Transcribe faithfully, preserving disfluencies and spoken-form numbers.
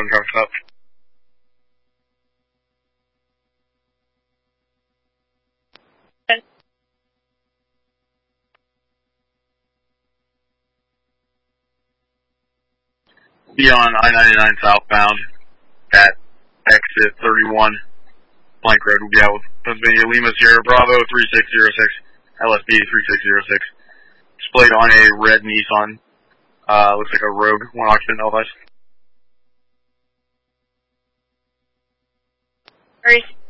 on truck stop. Be on I ninety-nine southbound at exit thirty-one. Blank Road will be out with Pennsylvania Lima Sierra Bravo three six zero six, L S B three six zero six. Displayed on a red Nissan. Uh, looks like a Rogue, one occupant, no advice. Hurry.